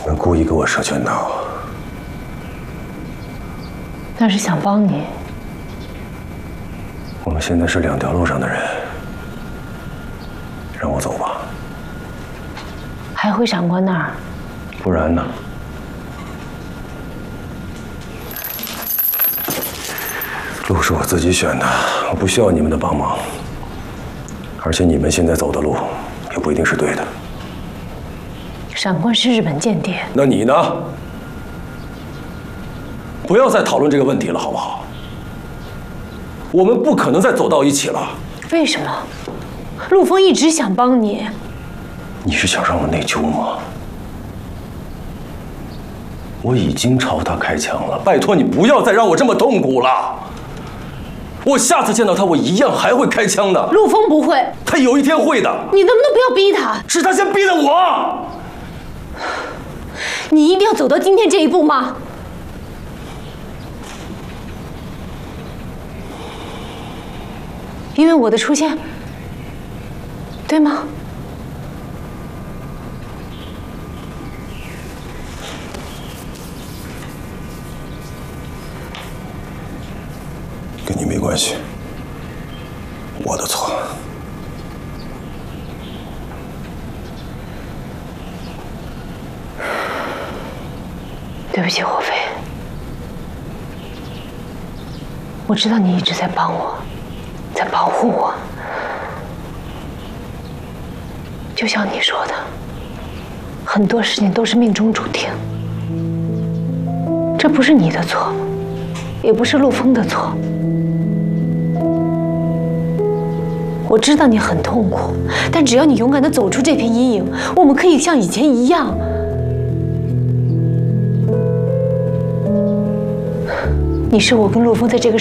们故意给我设圈套， 那是想帮你。 我们现在是两条路上的人，让我走吧。 还回闪光那儿？ 不然呢？路是我自己选的，我不需要你们的帮忙。而且你们现在走的路，也不一定是对的。 闪光是日本间谍， 那你呢？不要再讨论这个问题了，好不好？我们不可能再走到一起了。 为什么？陆枫一直想帮你。 你是想让我内疚吗？我已经朝他开枪了，拜托你不要再让我这么痛苦了。我下次见到他，我一样还会开枪的。 陆枫不会， 他有一天会的。 你能不能不要逼他？ 是他先逼的我。 你一定要走到今天这一步吗？因为我的出现，对吗？ 跟你没关系，我的错。 对不起，霍飞，我知道你一直在帮我，在保护我。就像你说的，很多事情都是命中注定，这不是你的错，也不是陆枫的错。我知道你很痛苦，但只要你勇敢地走出这片阴影，我们可以像以前一样。你是我跟陆枫在这个